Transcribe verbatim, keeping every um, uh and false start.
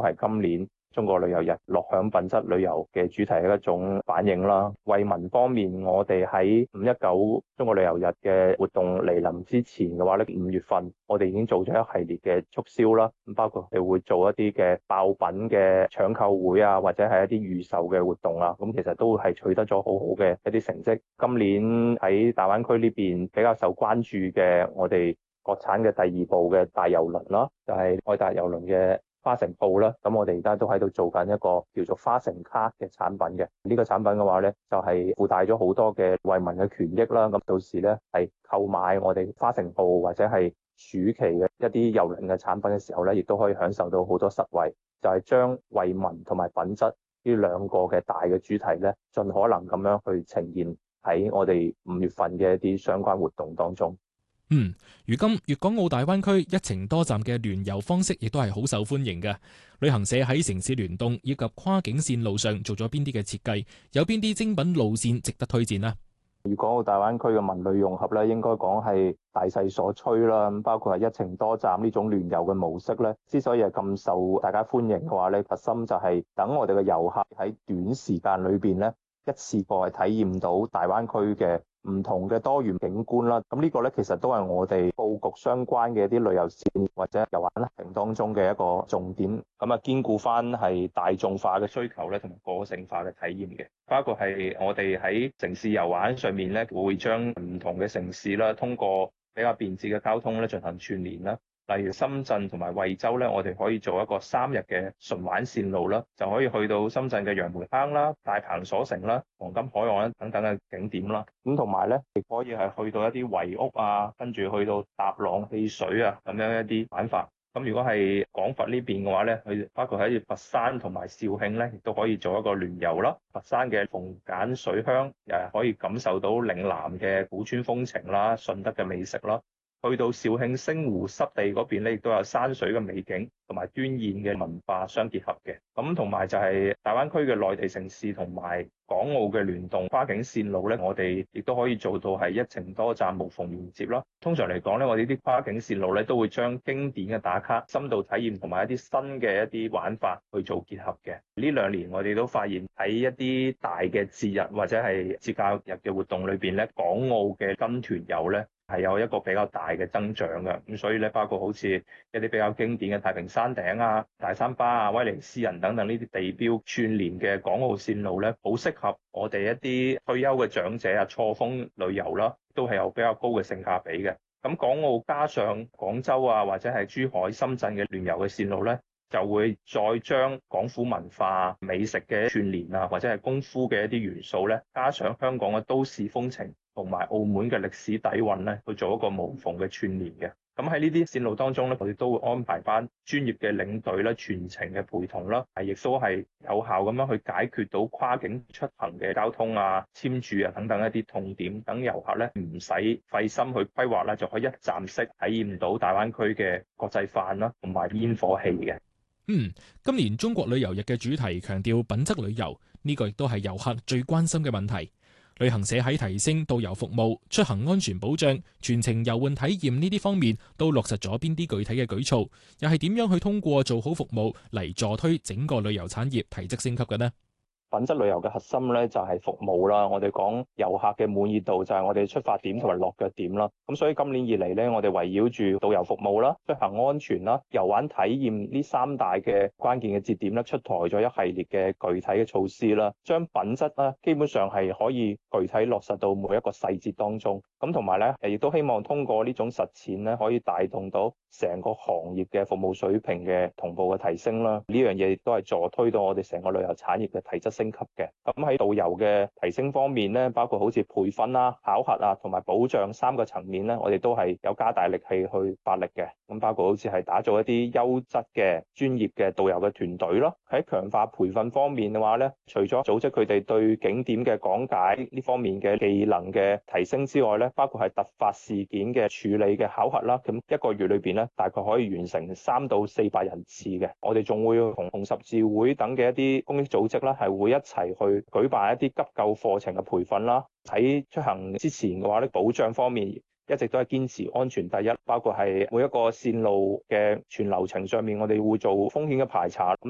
都係今年中國旅遊日樂享品質旅遊嘅主題嘅一種反映啦。惠民方面，我哋喺五一九中國旅遊日嘅活動嚟臨之前嘅話咧，五月份我哋已經做咗一系列嘅促銷啦，咁包括係會做一啲嘅爆品嘅搶購會啊，或者係一啲預售嘅活動啊，咁其實都係取得咗好好嘅一啲成績。今年喺大灣區呢邊比較受關注嘅，我哋國產嘅第二部嘅大郵輪啦，就係愛達郵輪嘅花城號啦，咁我哋而家都喺度做緊一個叫做花城卡嘅產品嘅，呢個產品嘅話咧，就係附帶咗好多嘅惠民嘅權益啦。咁到時咧係購買我哋花城號或者係暑期嘅一啲郵輪嘅產品嘅時候咧，亦都可以享受到好多實惠，就係將惠民同埋品質呢兩個嘅大嘅主題咧，盡可能咁樣去呈現喺我哋五月份嘅一啲相關活動當中。 嗯，如今粵港澳大灣區一程多站嘅聯遊方式亦都係好受歡迎嘅。旅行社喺城市聯動以及跨境線路上做咗邊啲嘅設計，有邊啲精品路線值得推薦呢？ 粵港澳大灣區嘅文旅融合咧，應該講係大勢所趨啦。咁包括係一程多站呢種聯遊嘅模式咧，之所以係咁受大家歡迎嘅話咧，核心就係等我哋嘅遊客喺短時間裏邊咧，一次過係體驗到大灣區嘅唔同嘅多元景觀啦。咁呢個咧其實都係我哋佈局相關嘅一啲旅遊線或者遊玩行當中嘅一個重點。咁啊，兼顧翻係大眾化嘅需求咧，同埋個性化嘅體驗嘅。包括係我哋喺城市遊玩上面咧，會將唔同嘅城市啦，通過比較便捷嘅交通咧進行串聯啦。例如深圳同埋惠州咧，我哋可以做一個三日嘅純玩線路啦，就可以去到深圳嘅楊梅坑啦、大鵬鎖城啦、黃金海岸等等嘅景點啦。咁同埋咧，亦可以係去到一啲圍屋啊，跟住去到踏浪戲水啊咁樣一啲玩法。咁如果係廣佛呢邊嘅話咧，佢包括喺佛山同埋肇慶咧，亦都可以做一個聯遊啦。佛山嘅鳳澗水鄉又係可以感受到嶺南嘅古村風情啦、順德嘅美食啦。去到肇慶星湖濕地嗰邊咧，亦都有山水嘅美景同埋端硯嘅文化相結合嘅。咁同埋就係大灣區嘅內地城市同埋港澳嘅聯動跨境線路咧，我哋亦都可以做到係一程多站無縫連接啦。通常嚟講咧，我哋啲跨境線路咧都會將經典嘅打卡、深度體驗同埋一啲新嘅一啲玩法去做結合嘅。呢兩年我哋都發現喺一啲大嘅節日或者係節假日嘅活動裏邊咧，港澳嘅跟團遊咧係有一個比較大嘅增長嘅，咁所以咧，包括好似一啲比較經典嘅太平山頂啊、大三巴啊、威尼斯人等等呢啲地標串聯嘅港澳線路咧，好適合我哋一啲退休嘅長者啊，錯峰旅遊啦，都係有比較高嘅性價比嘅。咁港澳加上廣州啊，或者係珠海、深圳嘅聯遊嘅線路咧，就會再將廣府文化、美食嘅串聯啊，或者係功夫嘅一啲元素咧，加上香港嘅都市風情同埋澳門嘅歷史底蘊咧，去做一個無縫嘅串聯嘅。咁喺呢啲線路當中咧，我哋都會安排翻專業嘅領隊啦、全程嘅陪同啦，係亦都係有效咁樣去解決到跨境出行嘅交通啊、簽注啊等等一啲痛點，等遊客咧唔使費心去規劃啦，就可以一站式體驗到大灣區嘅國際範啦，同埋煙火氣嘅。 嗯，今年中國旅遊日嘅主題強調品質旅遊，呢個亦都係遊客最關心嘅問題。旅行社喺提升導遊服務、出行安全保障、全程遊玩體驗呢啲方面，都落實咗邊啲具體嘅舉措，又係點樣去通過做好服務嚟助推整個旅遊產業提質升級嘅呢？ 品質旅遊嘅核心咧就係服務啦，我哋講遊客嘅滿意度就係我哋出發點同埋落腳點啦。咁所以今年以嚟咧，我哋圍繞住導遊服務啦、出行安全啦、遊玩體驗呢三大嘅關鍵嘅節點咧，出台咗一系列嘅具體嘅措施啦，將品質啦基本上係可以具體落實到每一個細節當中。咁同埋咧，亦都希望通過呢種實踐咧，可以帶動到成個行業嘅服務水平嘅同步嘅提升啦。呢樣嘢亦都係助推到我哋成個旅遊產業嘅提質升級嘅。咁喺導遊嘅提升方面咧，包括好似培訓啦、考核啊同埋保障三個層面咧，我哋都係有加大力氣去發力嘅。咁包括好似係打造一啲優質嘅專業嘅導遊嘅團隊咯。喺強化培訓方面嘅話咧，除咗組織佢哋對景點嘅講解呢方面嘅技能嘅提升之外咧，包括係突發事件嘅處理嘅考核啦。咁一個月裏邊咧，大概可以完成三到四百人次嘅。我哋仲會同紅十字會等嘅一啲公益組織啦，係會一齊去舉辦一啲急救課程嘅培訓啦。喺出行之前嘅話咧，保障方面一直都係堅持安全第一，包括係每一個線路嘅全流程上面，我哋會做風險嘅排查。